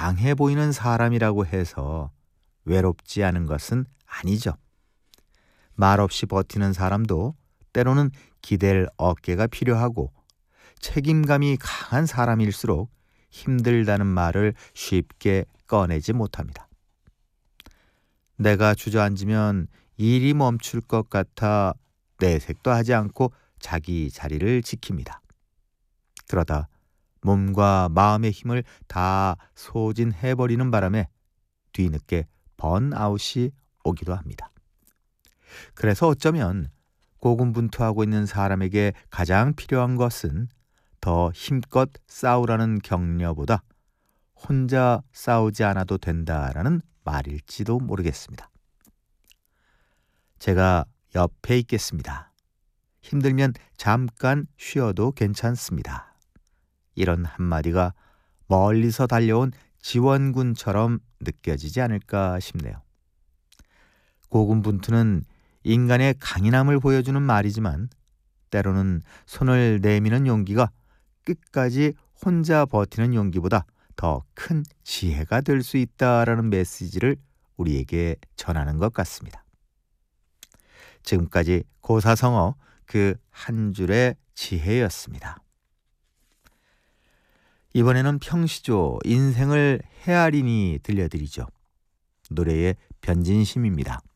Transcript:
강해 보이는 사람이라고 해서 외롭지 않은 것은 아니죠. 말없이 버티는 사람도 때로는 기댈 어깨가 필요하고 책임감이 강한 사람일수록 힘들다는 말을 쉽게 꺼내지 못합니다. 내가 주저앉으면 일이 멈출 것 같아 내색도 하지 않고 자기 자리를 지킵니다. 그러다 몸과 마음의 힘을 다 소진해버리는 바람에 뒤늦게 번아웃이 오기도 합니다. 그래서 어쩌면 고군분투하고 있는 사람에게 가장 필요한 것은 더 힘껏 싸우라는 격려보다 혼자 싸우지 않아도 된다라는 말일지도 모르겠습니다. 제가 옆에 있겠습니다. 힘들면 잠깐 쉬어도 괜찮습니다. 이런 한마디가 멀리서 달려온 지원군처럼 느껴지지 않을까 싶네요. 고군분투는 인간의 강인함을 보여주는 말이지만 때로는 손을 내미는 용기가 끝까지 혼자 버티는 용기보다 더 큰 지혜가 될 수 있다라는 메시지를 우리에게 전하는 것 같습니다. 지금까지 고사성어 그 한 줄의 지혜였습니다. 이번에는 평시조 인생을 헤아리니 들려드리죠. 노래의 변진심입니다.